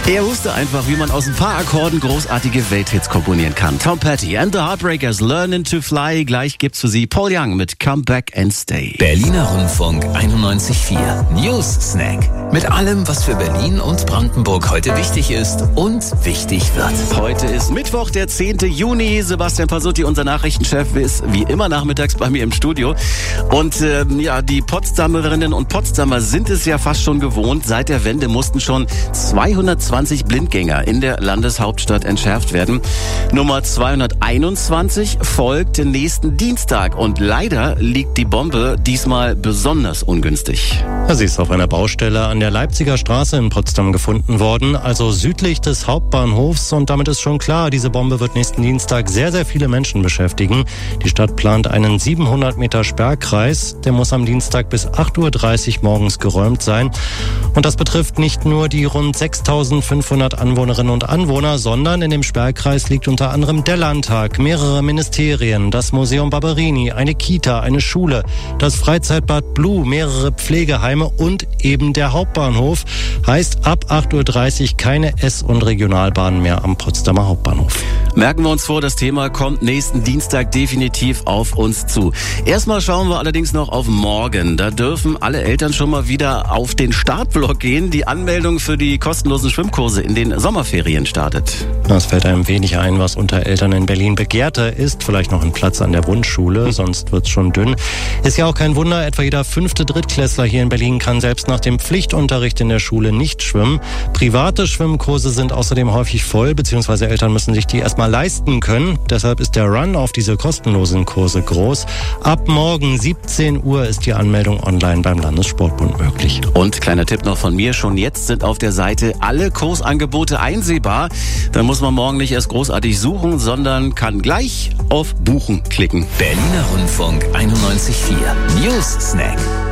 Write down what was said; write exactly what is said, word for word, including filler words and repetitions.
Er wusste einfach, wie man aus ein paar Akkorden großartige Welthits komponieren kann. Tom Petty and the Heartbreakers, Learning to Fly. Gleich gibt's für Sie Paul Young mit Come Back and Stay. Berliner Rundfunk einundneunzig Komma vier News Snack. Mit allem, was für Berlin und Brandenburg heute wichtig ist und wichtig wird. Heute ist Mittwoch, der zehnte Juni. Sebastian Pasutti, unser Nachrichtenchef, ist wie immer nachmittags bei mir im Studio. Und äh, ja, die Potsdamerinnen und Potsdamer sind es ja fast schon gewohnt. Seit der Wende mussten schon zweihundertzwanzig Blindgänger in der Landeshauptstadt entschärft werden. Nummer zweihunderteinundzwanzig folgt nächsten Dienstag. Und leider liegt die Bombe diesmal besonders ungünstig. Ja, sie ist auf einer Baustelle an der Leipziger Straße in Potsdam gefunden worden, also südlich des Hauptbahnhofs. Und damit ist schon klar, diese Bombe wird nächsten Dienstag sehr, sehr viele Menschen beschäftigen. Die Stadt plant einen siebenhundert Meter Sperrkreis. Der muss am Dienstag bis acht Uhr dreißig morgens geräumt sein. Und das betrifft nicht nur die rund sechstausendfünfhundert Anwohnerinnen und Anwohner, sondern in dem Sperrkreis liegt unter anderem der Landtag, mehrere Ministerien, das Museum Barberini, eine Kita, eine Schule, das Freizeitbad Blue, mehrere Pflegeheime und eben der Hauptbahnhof. Heißt ab acht Uhr dreißig keine S- und Regionalbahnen mehr am Potsdamer Hauptbahnhof. Merken wir uns vor, das Thema kommt nächsten Dienstag definitiv auf uns zu. Erstmal schauen wir allerdings noch auf morgen. Da dürfen alle Eltern schon mal wieder auf den Startblock gehen. Die Anmeldung für die kostenlosen Schwimmkurse in den Sommerferien startet. Es fällt einem wenig ein, was unter Eltern in Berlin begehrter ist. Vielleicht noch ein Platz an der Grundschule, sonst wird's schon dünn. Ist ja auch kein Wunder, etwa jeder fünfte Drittklässler hier in Berlin kann selbst nach dem Pflichtunterricht in der Schule nicht schwimmen. Private Schwimmkurse sind außerdem häufig voll, beziehungsweise Eltern müssen sich die erstmal leisten können. Deshalb ist der Run auf diese kostenlosen Kurse groß. Ab morgen siebzehn Uhr ist die Anmeldung online beim Landessportbund möglich. Und kleiner Tipp noch von mir, schon jetzt sind auf der Seite alle Kursangebote einsehbar. Da muss man morgen nicht erst großartig suchen, sondern kann gleich auf Buchen klicken. Berliner Rundfunk einundneunzig Komma vier News Snack.